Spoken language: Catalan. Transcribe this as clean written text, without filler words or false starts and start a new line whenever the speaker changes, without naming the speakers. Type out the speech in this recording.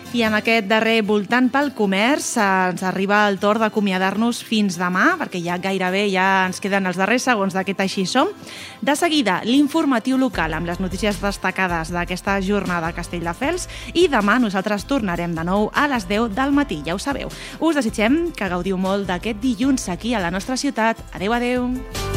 I amb aquest darrer voltant pel comerç ens arriba el torn d'acomiadar-nos fins demà, perquè ja gairebé ens queden els darrers segons d'aquest Així Som. De seguida, l'informatiu local amb les notícies destacades d'aquesta jornada a Castelldefels i demà nosaltres tornarem de nou a les 10 del matí, ja ho sabeu. Us desitgem que gaudiu molt d'aquest dilluns aquí a la nostra ciutat. Adéu, adéu!